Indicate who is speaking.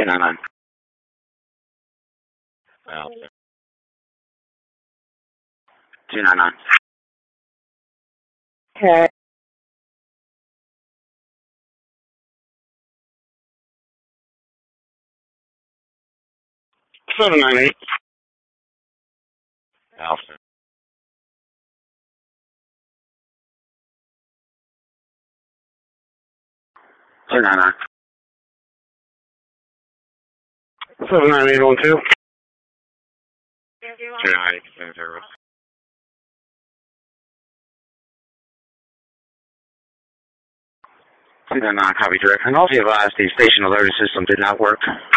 Speaker 1: 299. Alpha. 299.
Speaker 2: Okay.
Speaker 1: 798. Alpha. 299. 79812. 298. 299, copy direct. And also advised the station alerting system did not work.